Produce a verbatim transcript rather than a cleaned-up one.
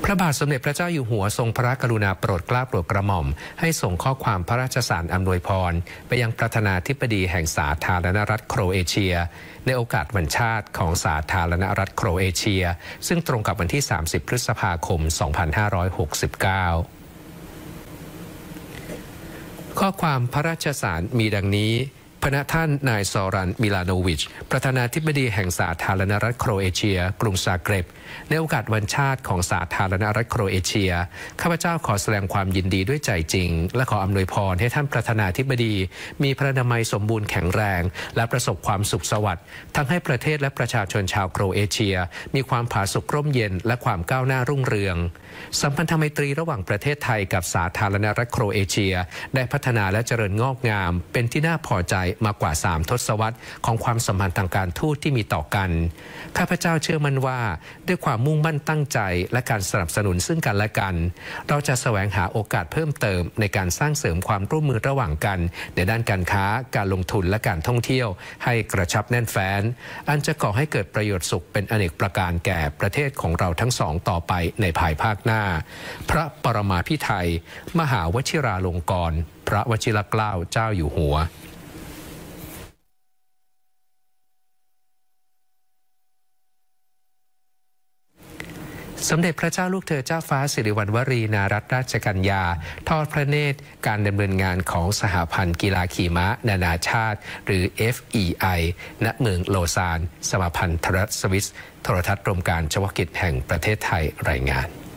ระบาทสมเด็จพระเจ้าอยู่หัวทรงพระกรุณาโปรดเกล้าโปรดกระหม่อมให้ส่งข้อความพระราชสารอำนวยพรไปยังประธานาธิบดีแห่งสาธารณรัฐโครเอเชียในโอกาสวันชาติของสาธารณรัฐโครเอเชียซึ่งตรงกับวันที่สามสิบพฤษภาคมสองพันห้าร้อยหกสิบเก้าข้อความพระราชสารมีดังนี้พระท่านนายซอรันมิลาโนวิชประธานาธิบดีแห่งสาธารณรัฐโครเอเชียกรุงซาเกร็บในโอกาสวันชาติของสาธารณรัฐโครเอเชียข้าพเจ้าขอแสดงความยินดีด้วยใจจริงและขออำนวยพรให้ท่านประธานาธิบดีมีพระนามัยสมบูรณ์แข็งแรงและประสบความสุขสวัสดิ์ทั้งให้ประเทศและประชาชนชาวโครเอเชียมีความผาสุกร่มเย็นและความก้าวหน้ารุ่งเรืองสัมพันธไมตรีระหว่างประเทศไทยกับสาธารณรัฐโครเอเชียได้พัฒนาและเจริญงอกงามเป็นที่น่าพอใจมากกว่าสามทศวรรษของความสัมพันธ์ทางการทูตที่มีต่อกันข้าพเจ้าเชื่อมั่นว่าด้วยความมุ่งมั่นตั้งใจและการสนับสนุนซึ่งกันและกันเราจะแสวงหาโอกาสเพิ่มเติมในการสร้างเสริมความร่วมมือระหว่างกันในด้านการค้าการลงทุนและการท่องเที่ยวให้กระชับแน่นแฟ้นอันจะก่อให้เกิดประโยชน์สุขเป็นอเนกประการแก่ประเทศของเราทั้งสองต่อไปในภายภาคหน้าพระปรมาภิไธยมหาวชิราลงกรณ์พระวชิรเกล้าเจ้าอยู่หัวสมเด็จพระเจ้าลูกเธอเจ้าฟ้าสิริวัณวรีนารัตนราชกัญญาทอดพระเนตรการดำเนินงานของสหพันธ์กีฬาขี่ม้านานาชาติหรือ เอฟ อี ไอ ณ เมืองโลซานสมาพันธรัฐสวิสโทรทัศน์กรมการเฉพาะกิจแห่งประเทศไทยรายงาน